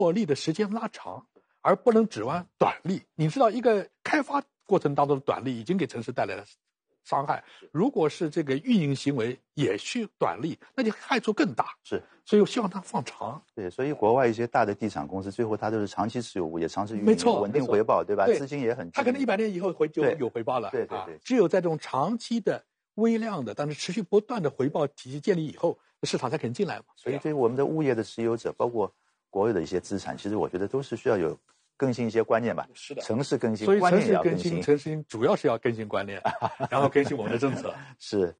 获利的时间拉长，而不能指望短利。你知道，一个开发过程当中的短利已经给城市带来了伤害，如果是这个运营行为也去短利，那就害处更大。 是， 所以我希望它放长。 对，所以国外一些大的地产公司，最后它都是长期持有物业、长期运营， 没错， 稳定回报，对吧？ 对， 资金也很， 它可能100年以后就有回报了。 对对对， 只有在这种长期的、微量的，但是持续不断的回报体系建立以后，市场才肯进来嘛。 所以对于我们的物业的持有者，包括国有的一些资产，其实我觉得都是需要有更新一些观念吧。 是的， 城市更新， 所以观念也要更新。 城市主要是要更新观念，然后更新我们的政策。 是。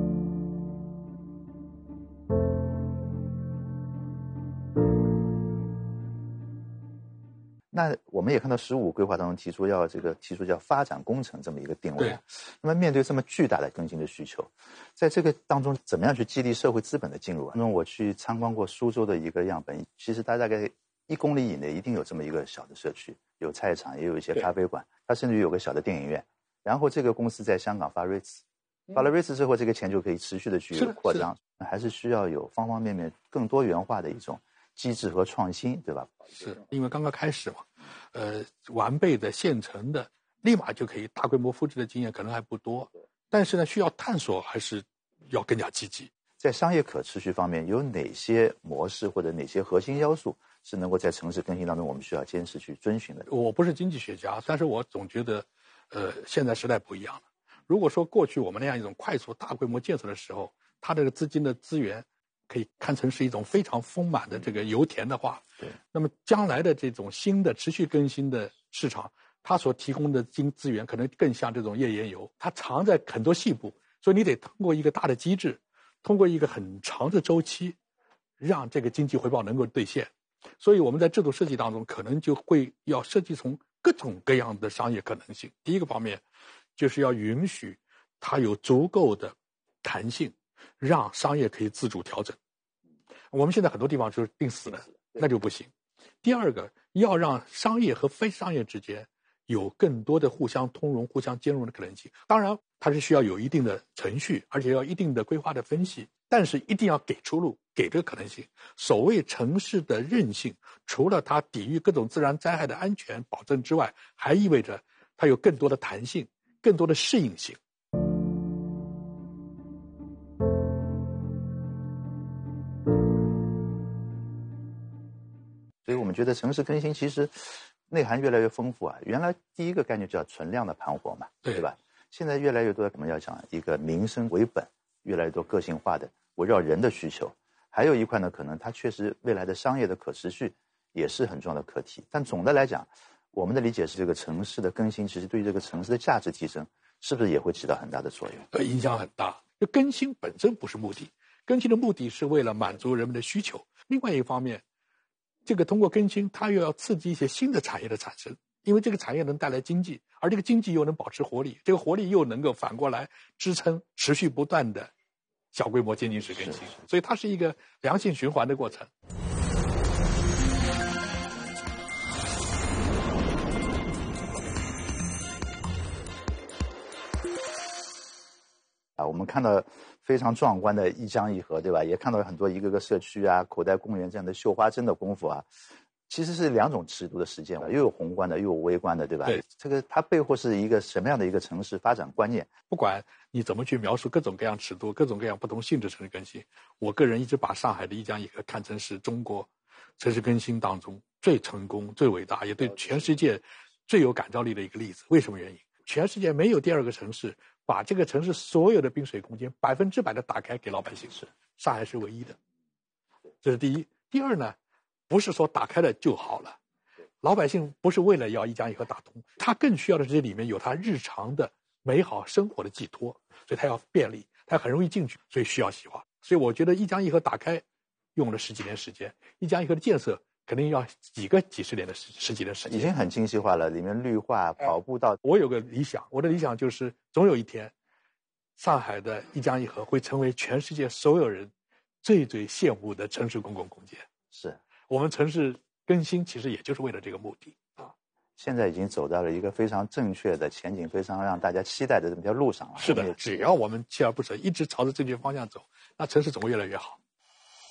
那我们也看到15规划当中提出叫发展工程这么一个定位。那么面对这么巨大的更新的需求，在这个当中怎么样去激励社会资本的进入啊？那我去参观过苏州的一个样本，其实它大概1公里以内一定有这么一个小的社区，有菜场，也有一些咖啡馆，它甚至于有个小的电影院。然后这个公司在香港发 REITs， 发了 REITs 之后，这个钱就可以持续的去扩张，还是需要有方方面面更多元化的一种机制和创新，对吧？ 是因为刚刚开始嘛，完备的现成的立马就可以大规模复制的经验可能还不多，但是呢，需要探索还是要更加积极。 在商业可持续方面，有哪些模式或者哪些核心要素是能够在城市更新当中我们需要坚持去遵循的？ 我不是经济学家，但是我总觉得，现在时代不一样了。如果说过去我们那样一种快速大规模建设的时候，它这个资金的资源可以看成是一种非常丰满的这个油田的话， 对， 那么将来的这种新的持续更新的市场，它所提供的资源可能更像这种页岩油，它藏在很多细部，所以你得通过一个大的机制，通过一个很长的周期，让这个经济回报能够兑现。所以我们在制度设计当中，可能就会要设计从各种各样的商业可能性。第一个方面，就是要允许它有足够的弹性，让商业可以自主调整。我们现在很多地方就是定死了，那就不行。第二个，要让商业和非商业之间有更多的互相通融、互相兼容的可能性。当然，它是需要有一定的程序，而且要一定的规划的分析，但是一定要给出路，给这个可能性。所谓城市的韧性，除了它抵御各种自然灾害的安全保证之外，还意味着它有更多的弹性，更多的适应性。 所以我们觉得城市更新其实内涵越来越丰富啊。原来第一个概念叫存量的盘活嘛，对吧？现在越来越多我们要讲一个民生为本，越来越多个性化的围绕人的需求。还有一块呢，可能它确实未来的商业的可持续也是很重要的课题。但总的来讲，我们的理解是这个城市的更新其实对于这个城市的价值提升是不是也会起到很大的作用？ 影响很大。这更新本身不是目的，更新的目的是为了满足人们的需求。另外一方面，这个通过更新，它又要刺激一些新的产业的产生，因为这个产业能带来经济，而这个经济又能保持活力，这个活力又能够反过来支撑持续不断的小规模渐进式更新，所以它是一个良性循环的过程。 我们看到非常壮观的一江一河，对吧？也看到很多一个个社区啊、口袋公园这样的绣花针的功夫啊，其实是两种尺度的实践，又有宏观的，又有微观的，对吧？ 对， 这个它背后是一个什么样的一个城市发展观念？ 不管你怎么去描述各种各样尺度、各种各样不同性质城市更新，我个人一直把上海的一江一河看成是中国城市更新当中最成功、最伟大，也对全世界最有感召力的一个例子。为什么原因？全世界没有第二个城市把这个城市所有的滨水空间100%的打开给老百姓，上海是唯一的。这是第一。第二呢，不是说打开了就好了，老百姓不是为了要一江一河打通，他更需要的是这里面有他日常的美好生活的寄托，所以他要便利，他很容易进去，所以需要细化。所以我觉得一江一河打开用了10几年时间，一江一河的建设肯定要几十年的十几年时间， 已经很精细化了，里面绿化、跑步道。 我有个理想，我的理想就是总有一天，上海的一江一河会成为全世界所有人最最羡慕的城市公共空间。 是我们城市更新其实也就是为了这个目的啊。 现在已经走到了一个非常正确的前景，非常让大家期待的这么条路上了。 是的，只要我们锲而不舍，一直朝着正确方向走，那城市总会越来越好。